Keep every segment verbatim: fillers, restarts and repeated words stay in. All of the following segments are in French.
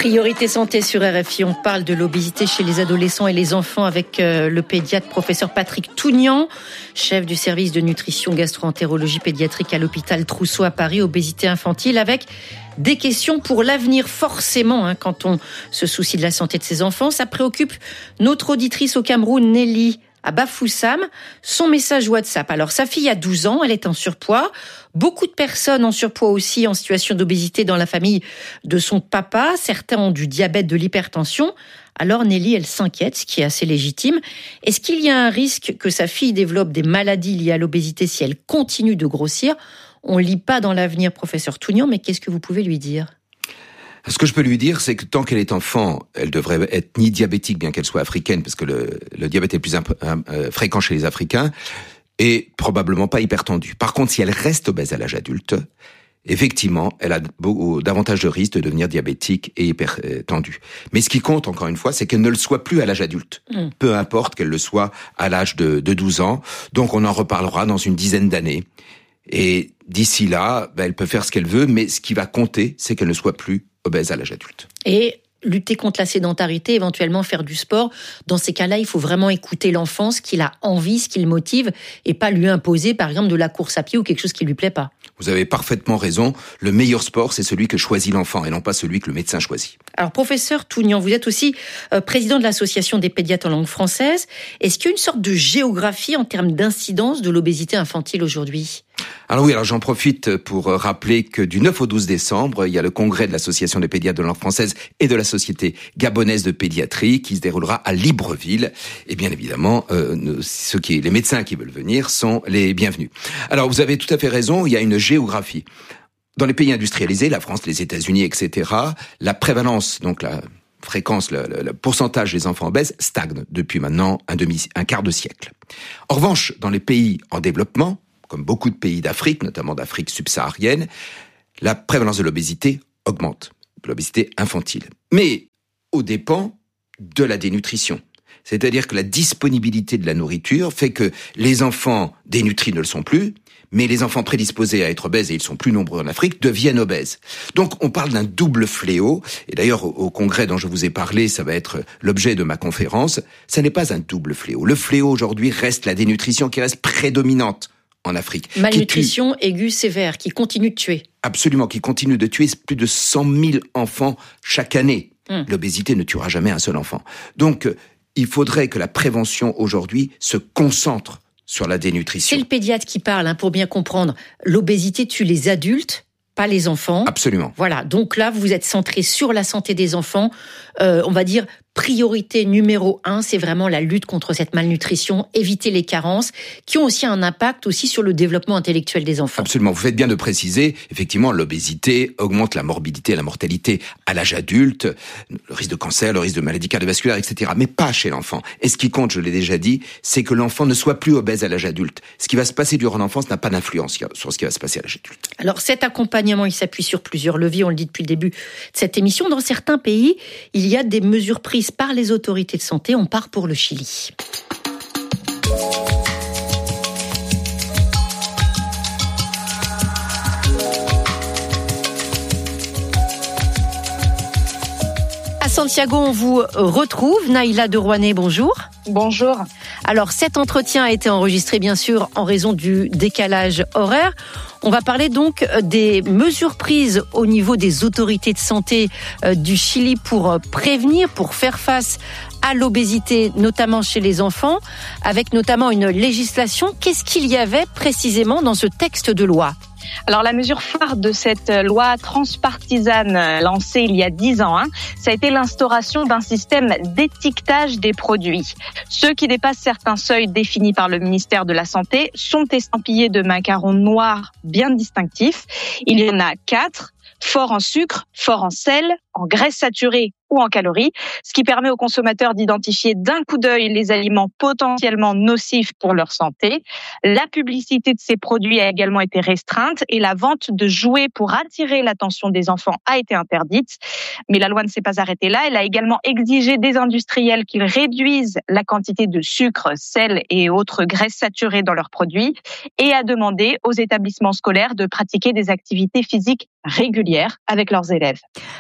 Priorité santé sur R F I, on parle de l'obésité chez les adolescents et les enfants avec le pédiatre professeur Patrick Tougnan, chef du service de nutrition gastro-entérologie pédiatrique à l'hôpital Trousseau à Paris, obésité infantile, avec des questions pour l'avenir forcément, hein, quand on se soucie de la santé de ses enfants. Ça préoccupe notre auditrice au Cameroun, Nelly à Bafoussam, son message WhatsApp. Alors, sa fille a douze ans, elle est en surpoids. Beaucoup de personnes en surpoids aussi en situation d'obésité dans la famille de son papa. Certains ont du diabète, de l'hypertension. Alors Nelly, elle s'inquiète, ce qui est assez légitime. Est-ce qu'il y a un risque que sa fille développe des maladies liées à l'obésité si elle continue de grossir ? On ne lit pas dans l'avenir, professeur Tougnan, mais qu'est-ce que vous pouvez lui dire ? Ce que je peux lui dire, c'est que tant qu'elle est enfant, elle devrait être ni diabétique, bien qu'elle soit africaine, parce que le, le diabète est plus imp- euh, fréquent chez les Africains, et probablement pas hypertendue. Par contre, si elle reste obèse à l'âge adulte, effectivement, elle a beaucoup, davantage de risques de devenir diabétique et hypertendue. Mais ce qui compte, encore une fois, c'est qu'elle ne le soit plus à l'âge adulte. Mmh. Peu importe qu'elle le soit à l'âge de, de douze ans. Donc, on en reparlera dans une dizaine d'années. Et d'ici là, ben, elle peut faire ce qu'elle veut, mais ce qui va compter, c'est qu'elle ne soit plus obèse à l'âge adulte. Et lutter contre la sédentarité, éventuellement faire du sport. Dans ces cas-là, il faut vraiment écouter l'enfant, ce qu'il a envie, ce qui le motive, et pas lui imposer, par exemple, de la course à pied ou quelque chose qui lui plaît pas. Vous avez parfaitement raison. Le meilleur sport, c'est celui que choisit l'enfant et non pas celui que le médecin choisit. Alors, professeur Tougnan, vous êtes aussi euh, président de l'association des pédiatres en langue française. Est-ce qu'il y a une sorte de géographie en termes d'incidence de l'obésité infantile aujourd'hui ? Alors oui, alors j'en profite pour rappeler que du neuf au douze décembre, il y a le congrès de l'association des pédiatres de langue française et de la société gabonaise de pédiatrie qui se déroulera à Libreville. Et bien évidemment, euh, ceux qui, les médecins qui veulent venir sont les bienvenus. Alors vous avez tout à fait raison, il y a une géographie. Dans les pays industrialisés, la France, les États-Unis, et cetera, la prévalence, donc la fréquence, le, le, le pourcentage des enfants obèses stagne depuis maintenant un demi, un quart de siècle. En revanche, dans les pays en développement, comme beaucoup de pays d'Afrique, notamment d'Afrique subsaharienne, la prévalence de l'obésité augmente, de l'obésité infantile. Mais aux dépens de la dénutrition. C'est-à-dire que la disponibilité de la nourriture fait que les enfants dénutris ne le sont plus, mais les enfants prédisposés à être obèses, et ils sont plus nombreux en Afrique, deviennent obèses. Donc on parle d'un double fléau, et d'ailleurs au, au congrès dont je vous ai parlé, ça va être l'objet de ma conférence, ça n'est pas un double fléau. Le fléau aujourd'hui reste la dénutrition qui reste prédominante en Afrique. Malnutrition aiguë sévère, qui continue de tuer. Absolument, qui continue de tuer plus de cent mille enfants chaque année. Hum. L'obésité ne tuera jamais un seul enfant. Donc, il faudrait que la prévention aujourd'hui se concentre sur la dénutrition. C'est le pédiatre qui parle, hein, pour bien comprendre. L'obésité tue les adultes, pas les enfants. Absolument. Voilà, donc là, vous êtes centré sur la santé des enfants. Euh, on va dire, priorité numéro un, c'est vraiment la lutte contre cette malnutrition, éviter les carences, qui ont aussi un impact aussi sur le développement intellectuel des enfants. Absolument, vous faites bien de préciser, effectivement, l'obésité augmente la morbidité et la mortalité à l'âge adulte, le risque de cancer, le risque de maladies cardiovasculaires, et cetera, mais pas chez l'enfant. Et ce qui compte, je l'ai déjà dit, c'est que l'enfant ne soit plus obèse à l'âge adulte. Ce qui va se passer durant l'enfance n'a pas d'influence sur ce qui va se passer à l'âge adulte. Alors cet accompagnement, il s'appuie sur plusieurs leviers, on le dit depuis le début de cette émission. Dans certains pays, il y a des mesures prises par les autorités de santé. On part pour le Chili. À Santiago, on vous retrouve. Naïla de Rouanet, bonjour. Bonjour. Alors, cet entretien a été enregistré, bien sûr, en raison du décalage horaire. On va parler donc des mesures prises au niveau des autorités de santé du Chili pour prévenir, pour faire face à l'obésité, notamment chez les enfants, avec notamment une législation. Qu'est-ce qu'il y avait précisément dans ce texte de loi ? Alors la mesure phare de cette loi transpartisane lancée il y a dix ans, hein, ça a été l'instauration d'un système d'étiquetage des produits. Ceux qui dépassent certains seuils définis par le ministère de la Santé sont estampillés de macarons noirs bien distinctifs. Il y en a quatre, fort en sucre, fort en sel, en graisse saturée ou en calories, ce qui permet aux consommateurs d'identifier d'un coup d'œil les aliments potentiellement nocifs pour leur santé. La publicité de ces produits a également été restreinte et la vente de jouets pour attirer l'attention des enfants a été interdite. Mais la loi ne s'est pas arrêtée là. Elle a également exigé des industriels qu'ils réduisent la quantité de sucre, sel et autres graisses saturées dans leurs produits et a demandé aux établissements scolaires de pratiquer des activités physiques régulières avec leurs élèves. Alors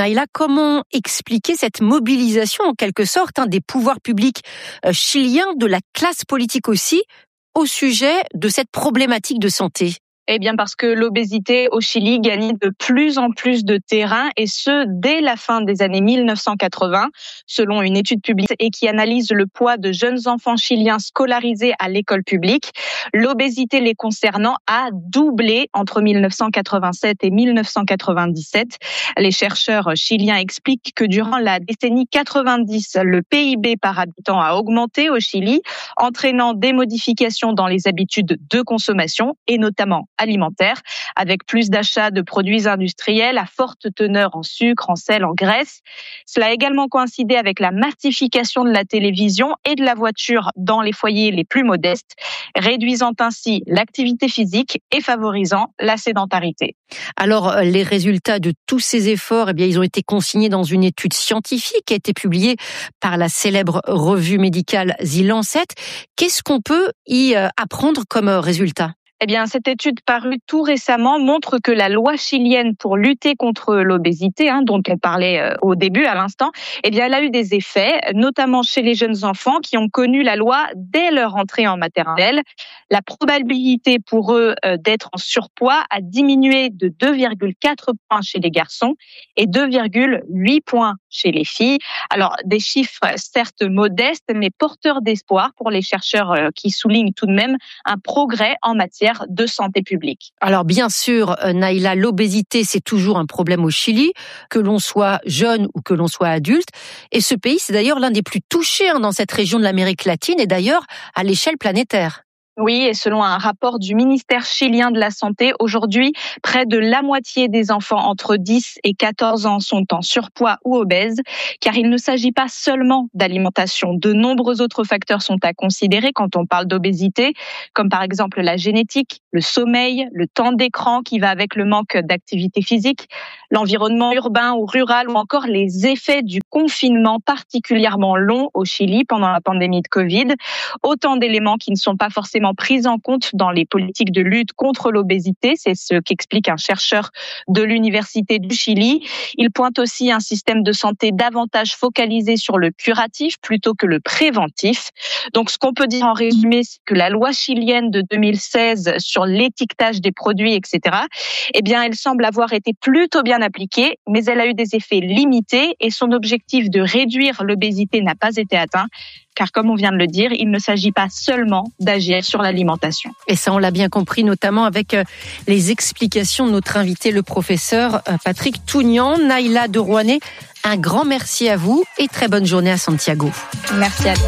Naïla, comment expliquer cette mobilisation, en quelque sorte, hein, des pouvoirs publics chiliens, de la classe politique aussi, au sujet de cette problématique de santé? Eh bien parce que l'obésité au Chili gagne de plus en plus de terrain, et ce dès la fin des années mille neuf cent quatre-vingts, selon une étude publique et qui analyse le poids de jeunes enfants chiliens scolarisés à l'école publique. L'obésité les concernant a doublé entre mille neuf cent quatre-vingt-sept et mille neuf cent quatre-vingt-dix-sept. Les chercheurs chiliens expliquent que durant la décennie quatre-vingt-dix, le P I B par habitant a augmenté au Chili, entraînant des modifications dans les habitudes de consommation et notamment alimentaire, avec plus d'achats de produits industriels à forte teneur en sucre, en sel, en graisse. Cela a également coïncidé avec la massification de la télévision et de la voiture dans les foyers les plus modestes, réduisant ainsi l'activité physique et favorisant la sédentarité. Alors, les résultats de tous ces efforts, eh bien, ils ont été consignés dans une étude scientifique qui a été publiée par la célèbre revue médicale The Lancet. Qu'est-ce qu'on peut y apprendre comme résultat ? Eh bien, cette étude parue tout récemment montre que la loi chilienne pour lutter contre l'obésité, hein, dont on parlait euh, au début, à l'instant, eh bien, elle a eu des effets, notamment chez les jeunes enfants qui ont connu la loi dès leur entrée en maternelle. La probabilité pour eux euh, d'être en surpoids a diminué de deux virgule quatre points chez les garçons et deux virgule huit points chez les filles. Alors, des chiffres certes modestes, mais porteurs d'espoir pour les chercheurs euh, qui soulignent tout de même un progrès en matière de santé publique. Alors bien sûr, Naïla, l'obésité, c'est toujours un problème au Chili, que l'on soit jeune ou que l'on soit adulte. Et ce pays, c'est d'ailleurs l'un des plus touchés hein, dans cette région de l'Amérique latine et d'ailleurs à l'échelle planétaire. Oui, et selon un rapport du ministère chilien de la Santé, aujourd'hui, près de la moitié des enfants entre dix et quatorze ans sont en surpoids ou obèses, car il ne s'agit pas seulement d'alimentation. De nombreux autres facteurs sont à considérer quand on parle d'obésité, comme par exemple la génétique, le sommeil, le temps d'écran qui va avec le manque d'activité physique, l'environnement urbain ou rural, ou encore les effets du confinement particulièrement long au Chili pendant la pandémie de Covid. Autant d'éléments qui ne sont pas forcément prise en compte dans les politiques de lutte contre l'obésité. C'est ce qu'explique un chercheur de l'Université du Chili. Il pointe aussi un système de santé davantage focalisé sur le curatif plutôt que le préventif. Donc, ce qu'on peut dire en résumé, c'est que la loi chilienne de deux mille seize sur l'étiquetage des produits, et cetera, eh bien, elle semble avoir été plutôt bien appliquée, mais elle a eu des effets limités et son objectif de réduire l'obésité n'a pas été atteint. Car comme on vient de le dire, il ne s'agit pas seulement d'agir sur l'alimentation. Et ça, on l'a bien compris, notamment avec les explications de notre invité, le professeur Patrick Tougnan. Naïla de Rouanet, un grand merci à vous et très bonne journée à Santiago. Merci à vous.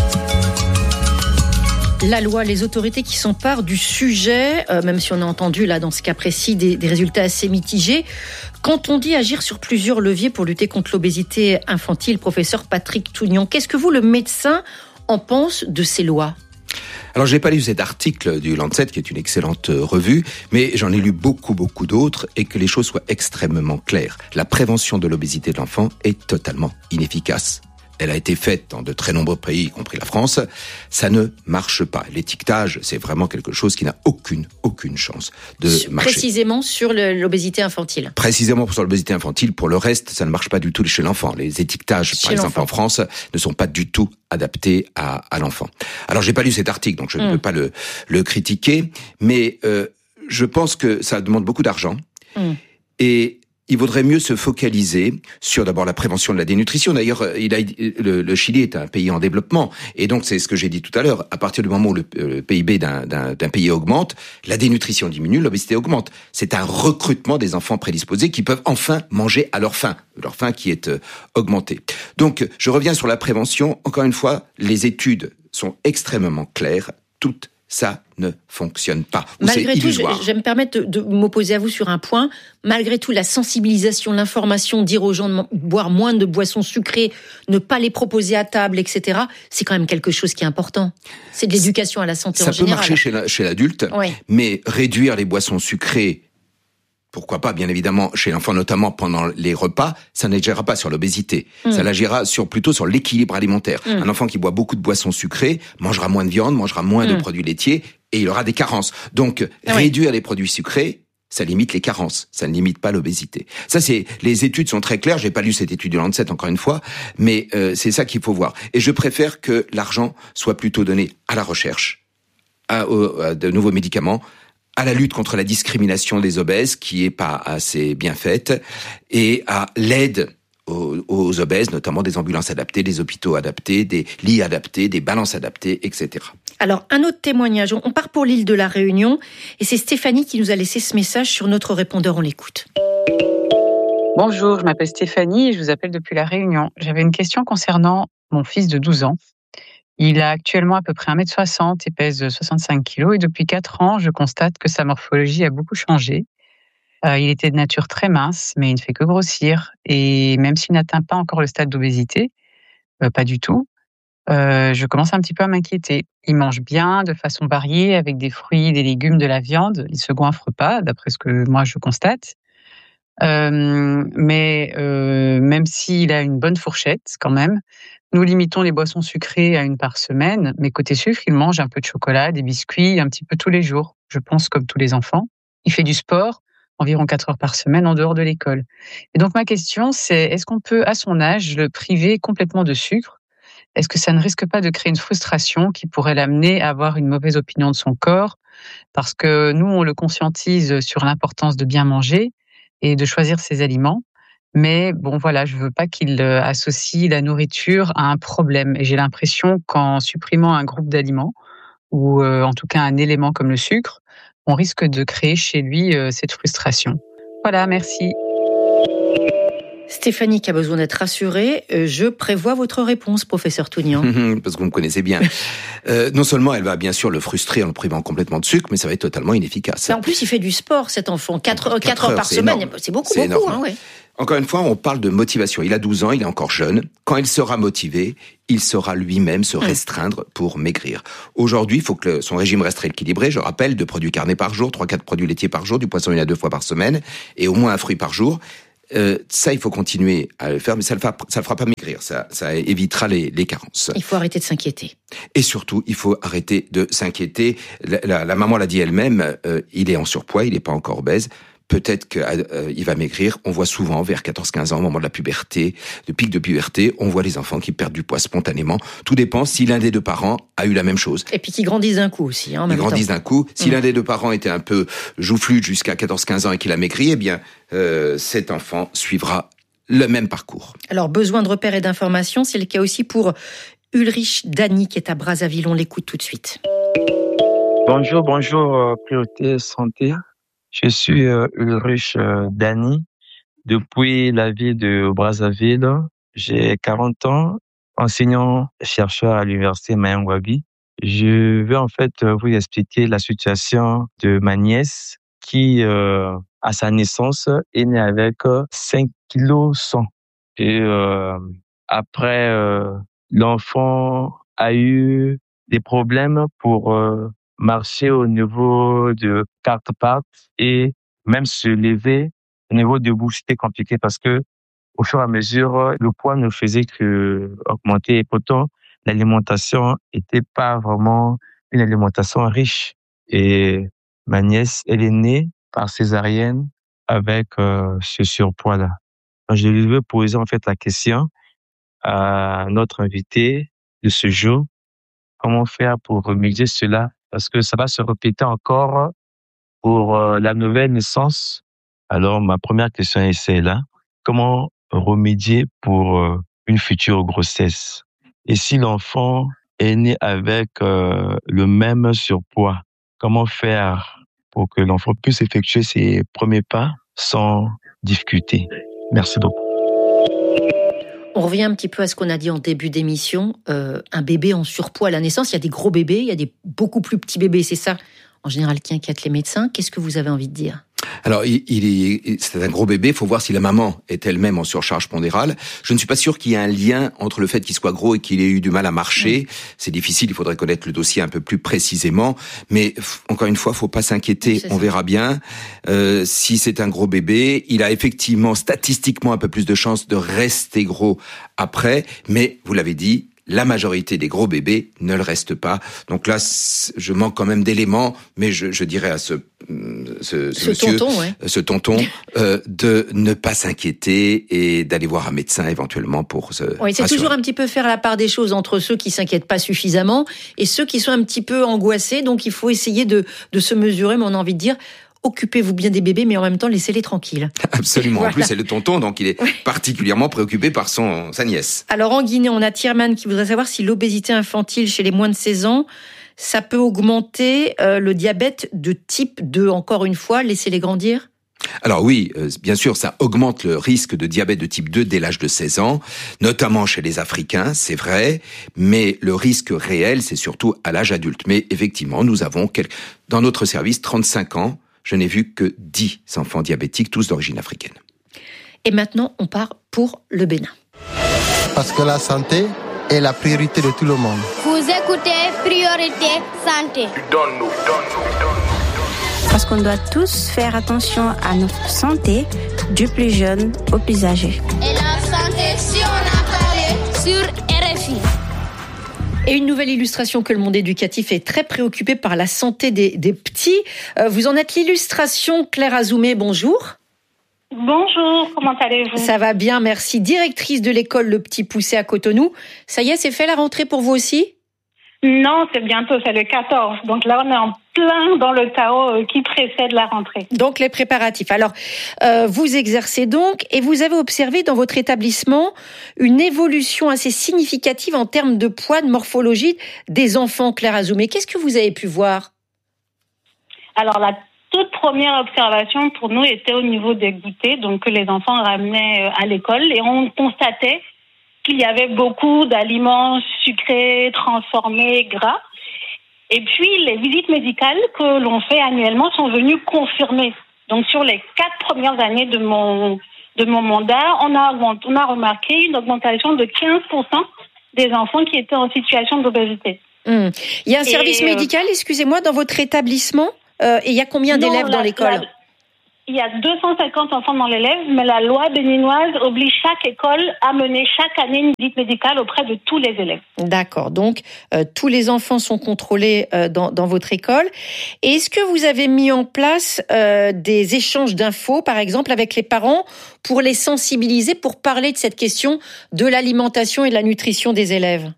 La loi, les autorités qui s'emparent du sujet, euh, même si on a entendu là dans ce cas précis des, des résultats assez mitigés. Quand on dit agir sur plusieurs leviers pour lutter contre l'obésité infantile, professeur Patrick Tougnan, qu'est-ce que vous, le médecin, en pense de ces lois ? Alors, j'ai pas lu cet article du Lancet, qui est une excellente revue, mais j'en ai lu beaucoup, beaucoup d'autres, et que les choses soient extrêmement claires. La prévention de l'obésité de l'enfant est totalement inefficace. Elle a été faite dans de très nombreux pays, y compris la France. Ça ne marche pas. L'étiquetage, c'est vraiment quelque chose qui n'a aucune, aucune chance de sur, marcher. Précisément sur le, l'obésité infantile. Précisément sur l'obésité infantile. Pour le reste, ça ne marche pas du tout chez l'enfant. Les étiquetages, chez par exemple l'enfant. En France, ne sont pas du tout adaptés à, à l'enfant. Alors, j'ai pas lu cet article, donc je mmh. ne peux pas le, le critiquer, mais euh, je pense que ça demande beaucoup d'argent. Mmh. Et il vaudrait mieux se focaliser sur d'abord la prévention de la dénutrition. D'ailleurs, il a, le, le Chili est un pays en développement, et donc c'est ce que j'ai dit tout à l'heure. À partir du moment où le, le P I B d'un, d'un, d'un pays augmente, la dénutrition diminue, l'obésité augmente. C'est un recrutement des enfants prédisposés qui peuvent enfin manger à leur faim, leur faim qui est euh, augmentée. Donc, je reviens sur la prévention. Encore une fois, les études sont extrêmement claires, toutes. Ça ne fonctionne pas. Ou Malgré c'est tout, je, je vais me permettre de, de m'opposer à vous sur un point. Malgré tout, la sensibilisation, l'information, dire aux gens de boire moins de boissons sucrées, ne pas les proposer à table, et cetera, c'est quand même quelque chose qui est important. C'est de l'éducation à la santé ça en général. Ça peut marcher chez, la, chez l'adulte, oui. Mais réduire les boissons sucrées, pourquoi pas, bien évidemment, chez l'enfant, notamment pendant les repas, ça n'agira pas sur l'obésité. Mmh. Ça l'agira sur, plutôt sur l'équilibre alimentaire. Mmh. Un enfant qui boit beaucoup de boissons sucrées mangera moins de viande, mangera moins mmh. de produits laitiers, et il aura des carences. Donc, oui. réduire les produits sucrés, Ça limite les carences, ça ne limite pas l'obésité. Ça, c'est les études sont très claires. J'ai pas lu cette étude du Lancet encore une fois, mais euh, c'est ça qu'il faut voir. Et je préfère que l'argent soit plutôt donné à la recherche, à, à de nouveaux médicaments, à la lutte contre la discrimination des obèses qui est pas assez bien faite, et à l'aide aux, aux obèses, notamment des ambulances adaptées, des hôpitaux adaptés, des lits adaptés, des balances adaptées, et cetera. Alors, un autre témoignage. On part pour l'île de la Réunion et c'est Stéphanie qui nous a laissé ce message sur notre répondeur. On l'écoute. Bonjour, je m'appelle Stéphanie et je vous appelle depuis la Réunion. J'avais une question concernant mon fils de douze ans. Il a actuellement à peu près un mètre soixante et pèse soixante-cinq kilos et depuis quatre ans, je constate que sa morphologie a beaucoup changé. Euh, il était de nature très mince, mais il ne fait que grossir et même s'il n'atteint pas encore le stade d'obésité, euh, pas du tout, Euh, je commence un petit peu à m'inquiéter. Il mange bien, de façon variée, avec des fruits, des légumes, de la viande. Il se goinfre pas, d'après ce que moi je constate. Euh, mais euh, même s'il a une bonne fourchette, quand même, nous limitons les boissons sucrées à une par semaine. Mais côté sucre, il mange un peu de chocolat, des biscuits, un petit peu tous les jours. Je pense comme tous les enfants. Il fait du sport, environ quatre heures par semaine en dehors de l'école. Et donc ma question, c'est est-ce qu'on peut, à son âge, le priver complètement de sucre ? Est-ce que ça ne risque pas de créer une frustration qui pourrait l'amener à avoir une mauvaise opinion de son corps? Parce que nous, on le conscientise sur l'importance de bien manger et de choisir ses aliments. Mais bon, voilà, je veux pas qu'il associe la nourriture à un problème. Et j'ai l'impression qu'en supprimant un groupe d'aliments, ou euh, en tout cas un élément comme le sucre, on risque de créer chez lui euh, cette frustration. Voilà, merci. Stéphanie qui a besoin d'être rassurée, je prévois votre réponse, professeur Tougnan. Parce que vous me connaissez bien. Euh, non seulement elle va bien sûr le frustrer en le privant complètement de sucre, mais ça va être totalement inefficace. Mais en plus, il fait du sport, cet enfant. quatre heures par semaine, énorme. C'est beaucoup, c'est beaucoup. Hein, ouais. Encore une fois, on parle de motivation. Il a douze ans, il est encore jeune. Quand il sera motivé, il saura lui-même se restreindre pour maigrir. Aujourd'hui, il faut que son régime reste équilibré. Je rappelle, deux produits carnés par jour, trois, quatre produits laitiers par jour, du poisson une à deux fois par semaine, et au moins un fruit par jour. Euh, ça, il faut continuer à le faire, mais ça le fera, ça le fera pas maigrir. Ça, ça évitera les, les carences. Il faut arrêter de s'inquiéter. Et surtout, il faut arrêter de s'inquiéter. La, la, la maman l'a dit elle-même, euh, il est en surpoids, il n'est pas encore obèse. Peut-être qu'il euh, va maigrir. On voit souvent vers quatorze quinze ans, au moment de la puberté, de pic de puberté, on voit les enfants qui perdent du poids spontanément. Tout dépend si l'un des deux parents a eu la même chose. Et puis qui grandissent d'un coup aussi. Hein, en même Ils grandissent temps. d'un coup. Si mmh. l'un des deux parents était un peu joufflu jusqu'à quatorze quinze ans et qu'il a maigri, eh bien, euh, cet enfant suivra le même parcours. Alors, besoin de repères et d'informations, c'est le cas aussi pour Ulrich Dany qui est à Brazzaville. On l'écoute tout de suite. Bonjour, bonjour, euh, Priorité Santé. Je suis euh, Ulrich euh, Dany, depuis la ville de Brazzaville. J'ai quarante ans, enseignant chercheur à l'université Mayang Wabi. Je vais en fait vous expliquer la situation de ma nièce qui, euh, à sa naissance, est née avec cinq kilos cent. Et euh, après, euh, l'enfant a eu des problèmes pour euh, marcher au niveau de quatre pattes et même se lever au niveau debout, c'était compliqué parce que au fur et à mesure, le poids ne faisait que augmenter et pourtant l'alimentation était pas vraiment une alimentation riche. Et ma nièce, elle est née par césarienne avec euh, ce surpoids-là. Donc, je lui veux poser en fait la question à notre invité de ce jour. Comment faire pour remédier cela? Parce que ça va se répéter encore pour euh, la nouvelle naissance. Alors, ma première question est celle-là. Comment remédier pour euh, une future grossesse? Et si l'enfant est né avec euh, le même surpoids, comment faire pour que l'enfant puisse effectuer ses premiers pas sans difficulté? Merci beaucoup. On revient un petit peu à ce qu'on a dit en début d'émission. Euh, un bébé en surpoids à la naissance, il y a des gros bébés, il y a des beaucoup plus petits bébés. C'est ça, en général, qui inquiète les médecins. Qu'est-ce que vous avez envie de dire ? Alors, il, il est, c'est un gros bébé. Il faut voir si la maman est elle-même en surcharge pondérale. Je ne suis pas sûr qu'il y ait un lien entre le fait qu'il soit gros et qu'il ait eu du mal à marcher. Mmh. C'est difficile. Il faudrait connaître le dossier un peu plus précisément. Mais encore une fois, faut pas s'inquiéter. C'est On ça. verra bien. Euh, si c'est un gros bébé, il a effectivement statistiquement un peu plus de chances de rester gros après. Mais vous l'avez dit, la majorité des gros bébés ne le restent pas. Donc là, je manque quand même d'éléments, mais je, je dirais à ce, ce, ce, ce monsieur, tonton, ouais. ce tonton, euh, de ne pas s'inquiéter et d'aller voir un médecin éventuellement pour se Oui, c'est rassurer. toujours un petit peu faire la part des choses entre ceux qui s'inquiètent pas suffisamment et ceux qui sont un petit peu angoissés. Donc, il faut essayer de, de se mesurer, mais on a envie de dire, occupez-vous bien des bébés, mais en même temps, laissez-les tranquilles. Absolument. Voilà. En plus, c'est le tonton, donc il est Oui. particulièrement préoccupé par son sa nièce. Alors, en Guinée, on a Tierman qui voudrait savoir si l'obésité infantile chez les moins de seize ans, ça peut augmenter euh, le diabète de type deux. Encore une fois, laissez-les grandir. Alors oui, euh, bien sûr, ça augmente le risque de diabète de type deux dès l'âge de seize ans, notamment chez les Africains, c'est vrai, mais le risque réel, c'est surtout à l'âge adulte. Mais effectivement, nous avons, quel... dans notre service, trente-cinq ans, je n'ai vu que dix enfants diabétiques, tous d'origine africaine. Et maintenant, on part pour le Bénin. Parce que la santé est la priorité de tout le monde. Vous écoutez Priorité Santé. Parce qu'on doit tous faire attention à notre santé, du plus jeune au plus âgé. Et la santé, si on a parlé sur R F I. Et une nouvelle illustration que le monde éducatif est très préoccupé par la santé des, des petits. Euh, vous en êtes l'illustration. Claire Azoumé, bonjour. Bonjour, comment allez-vous? Ça va bien, merci. Directrice de l'école Le Petit Poucet à Cotonou. Ça y est, c'est fait la rentrée pour vous aussi? Non, c'est bientôt, c'est le quatorze. Donc là, on est en plein dans le chaos qui précède la rentrée. Donc les préparatifs. Alors, euh, vous exercez donc et vous avez observé dans votre établissement une évolution assez significative en termes de poids, de morphologie des enfants, Claire Azoumé. Qu'est-ce que vous avez pu voir? Alors, la toute première observation pour nous était au niveau des goûters, donc que les enfants ramenaient à l'école, et on constatait qu'il y avait beaucoup d'aliments sucrés, transformés, gras. Et puis, les visites médicales que l'on fait annuellement sont venues confirmer. Donc, sur les quatre premières années de mon, de mon mandat, on a, on a remarqué une augmentation de quinze pour cent des enfants qui étaient en situation d'obésité. Mmh. Il y a un service et, médical, excusez-moi, dans votre établissement euh, et il y a combien non, d'élèves la, dans l'école? la, Il y a deux cent cinquante enfants dans l'élève, mais la loi béninoise oblige chaque école à mener chaque année une visite médicale auprès de tous les élèves. D'accord, donc euh, tous les enfants sont contrôlés euh, dans, dans votre école. Et est-ce que vous avez mis en place euh, des échanges d'infos, par exemple, avec les parents, pour les sensibiliser, pour parler de cette question de l'alimentation et de la nutrition des élèves?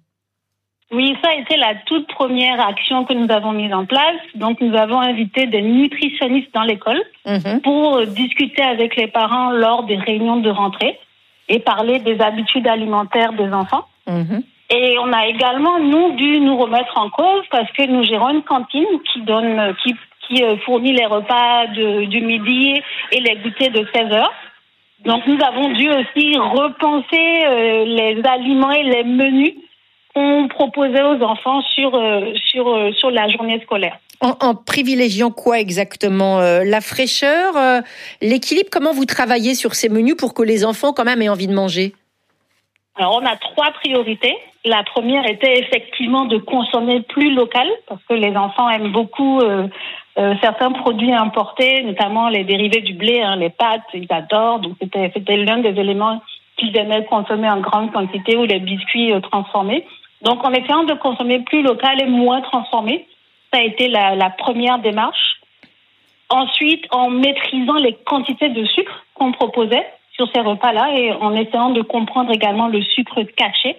Oui, ça a été la toute première action que nous avons mise en place. Donc, nous avons invité des nutritionnistes dans l'école mmh. pour discuter avec les parents lors des réunions de rentrée et parler des habitudes alimentaires des enfants. Mmh. Et on a également, nous, dû nous remettre en cause parce que nous gérons une cantine qui donne, qui, qui fournit les repas de, du midi et les goûters de seize heures. Donc, nous avons dû aussi repenser euh, les aliments et les menus qu'on proposait aux enfants sur, euh, sur, euh, sur la journée scolaire. En, en privilégiant quoi exactement? euh, La fraîcheur, euh, l'équilibre? Comment vous travaillez sur ces menus pour que les enfants quand même aient envie de manger? Alors, on a trois priorités. La première était effectivement de consommer plus local, parce que les enfants aiment beaucoup euh, euh, certains produits importés, notamment les dérivés du blé, hein, les pâtes, ils adorent. Donc, c'était, c'était l'un des éléments qu'ils aimaient consommer en grande quantité, ou les biscuits euh, transformés. Donc, en essayant de consommer plus local et moins transformé, ça a été la, la première démarche. Ensuite, en maîtrisant les quantités de sucre qu'on proposait sur ces repas-là et en essayant de comprendre également le sucre caché.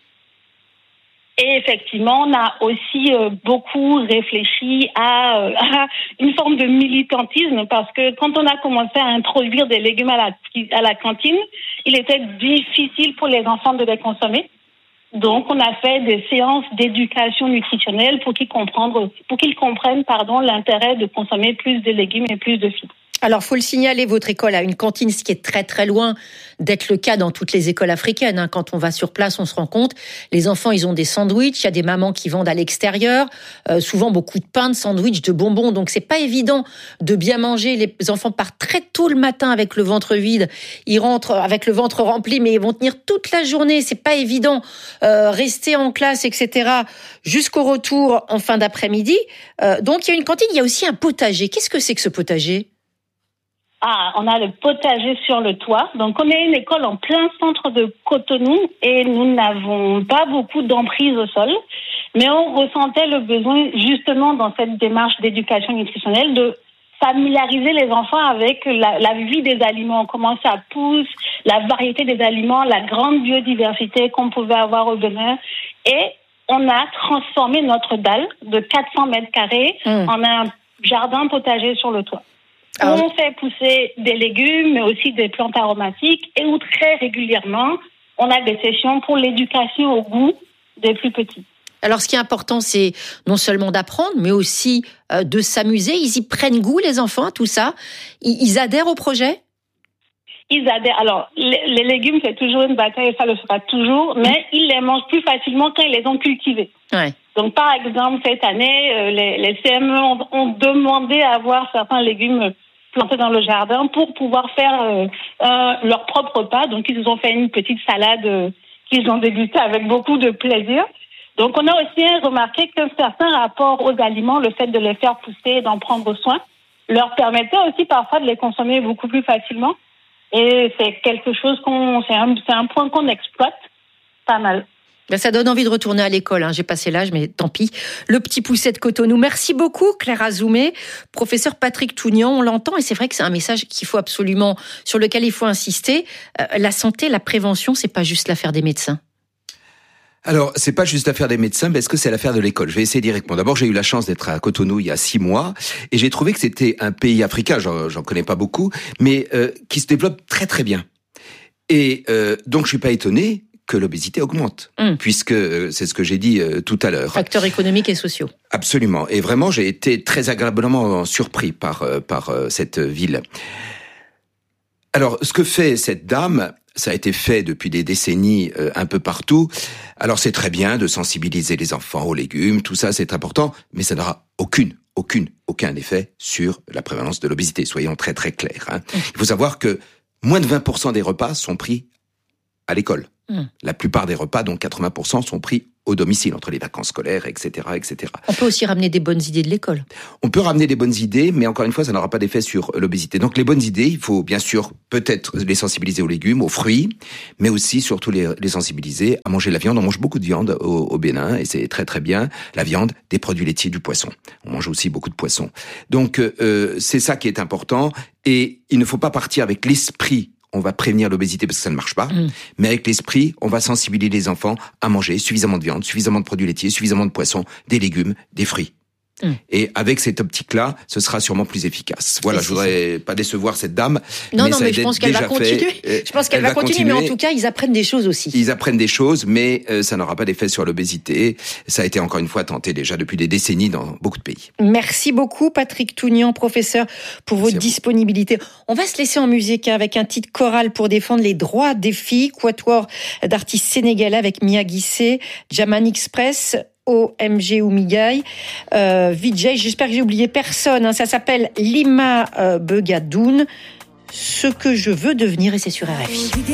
Et effectivement, on a aussi euh, beaucoup réfléchi à, euh, à une forme de militantisme parce que quand on a commencé à introduire des légumes à la, à la cantine, il était difficile pour les enfants de les consommer. Donc, on a fait des séances d'éducation nutritionnelle pour qu'ils comprennent, pour qu'ils comprennent, pardon, l'intérêt de consommer plus de légumes et plus de fibres. Alors, faut le signaler, votre école a une cantine, ce qui est très très loin d'être le cas dans toutes les écoles africaines. Hein. Quand on va sur place, on se rend compte, les enfants, ils ont des sandwichs, il y a des mamans qui vendent à l'extérieur, euh, souvent beaucoup de pain, de sandwichs, de bonbons. Donc, c'est pas évident de bien manger. Les enfants partent très tôt le matin avec le ventre vide. Ils rentrent avec le ventre rempli, mais ils vont tenir toute la journée. C'est pas évident. Euh, rester en classe, et cetera, jusqu'au retour en fin d'après-midi. Euh, donc, il y a une cantine, il y a aussi un potager. Qu'est-ce que c'est que ce potager ? Ah, on a le potager sur le toit. Donc, on est une école en plein centre de Cotonou et nous n'avons pas beaucoup d'emprise au sol. Mais on ressentait le besoin, justement, dans cette démarche d'éducation nutritionnelle, de familiariser les enfants avec la, la vie des aliments, comment ça pousse, la variété des aliments, la grande biodiversité qu'on pouvait avoir au Bénin. Et on a transformé notre dalle de quatre cents mètres carrés mmh. en un jardin potager sur le toit. Ah où oui. on fait pousser des légumes, mais aussi des plantes aromatiques, et où très régulièrement, on a des sessions pour l'éducation au goût des plus petits. Alors, ce qui est important, c'est non seulement d'apprendre, mais aussi euh, de s'amuser. Ils y prennent goût, les enfants, tout ça. Ils, ils adhèrent au projet ? Ils adhèrent. Alors, les, les légumes, c'est toujours une bataille, et ça le sera toujours, mais ils les mangent plus facilement quand ils les ont cultivés. Ouais. Donc, par exemple, cette année, euh, les, les C M E ont, ont demandé à avoir certains légumes plantés dans le jardin pour pouvoir faire euh, euh, leur propre repas. Donc, ils nous ont fait une petite salade euh, qu'ils ont dégustée avec beaucoup de plaisir. Donc, on a aussi remarqué que certains rapports aux aliments, le fait de les faire pousser, d'en prendre soin, leur permettait aussi parfois de les consommer beaucoup plus facilement. Et c'est quelque chose qu'on, c'est un, c'est un point qu'on exploite pas mal. Ben ça donne envie de retourner à l'école, hein. J'ai passé l'âge, mais tant pis. Le petit pousset de Cotonou. Merci beaucoup, Claire Azoumé. Professeur Patrick Tougnan, on l'entend, et c'est vrai que c'est un message qu'il faut absolument, sur lequel il faut insister. Euh, la santé, la prévention, c'est pas juste l'affaire des médecins. Alors, c'est pas juste l'affaire des médecins, mais est-ce que c'est l'affaire de l'école ? Je vais essayer d'y répondre. D'abord, j'ai eu la chance d'être à Cotonou il y a six mois, et j'ai trouvé que c'était un pays africain, j'en, j'en connais pas beaucoup, mais euh, qui se développe très très bien. Et euh, donc, je suis pas étonné que l'obésité augmente, mmh. puisque euh, c'est ce que j'ai dit euh, tout à l'heure. Facteurs économiques et sociaux. Absolument. Et vraiment, j'ai été très agréablement surpris par euh, par euh, cette ville. Alors, ce que fait cette dame, ça a été fait depuis des décennies euh, un peu partout. Alors c'est très bien de sensibiliser les enfants aux légumes, tout ça c'est important, mais ça n'aura aucune, aucune, aucun effet sur la prévalence de l'obésité. Soyons très très clairs. Hein. Mmh. Il faut savoir que moins de vingt pour cent des repas sont pris à l'école. Mmh. La plupart des repas, donc quatre-vingts pour cent, sont pris au domicile, entre les vacances scolaires, et cetera, et cetera. On peut aussi ramener des bonnes idées de l'école. On peut ramener des bonnes idées, mais encore une fois, ça n'aura pas d'effet sur l'obésité. Donc les bonnes idées, il faut bien sûr peut-être les sensibiliser aux légumes, aux fruits, mais aussi surtout les, les sensibiliser à manger de la viande. On mange beaucoup de viande au, au Bénin, et c'est très très bien. La viande, des produits laitiers, du poisson. On mange aussi beaucoup de poisson. Donc euh, c'est ça qui est important, et il ne faut pas partir avec l'esprit on va prévenir l'obésité parce que ça ne marche pas, mmh. mais avec l'esprit, on va sensibiliser les enfants à manger suffisamment de viande, suffisamment de produits laitiers, suffisamment de poissons, des légumes, des fruits. Mmh. Et avec cette optique-là, ce sera sûrement plus efficace. Voilà, je voudrais pas décevoir cette dame. Non, mais non, ça mais je pense qu'elle va continuer. Fait. Je pense qu'elle va, va continuer, continuer, mais en tout cas, ils apprennent des choses aussi. Ils apprennent des choses, mais euh, ça n'aura pas d'effet sur l'obésité. Ça a été encore une fois tenté déjà depuis des décennies dans beaucoup de pays. Merci beaucoup, Patrick Tougnan, professeur, pour votre disponibilité. On va se laisser en musique avec un titre choral pour défendre les droits des filles. Quatuor d'artistes sénégalais avec Mia Guissé, Jaman Express, O M G Oumigaï, euh, Vijay, j'espère que j'ai oublié personne, hein, ça s'appelle Lima euh, Begadoun, ce que je veux devenir, et c'est sur R F I.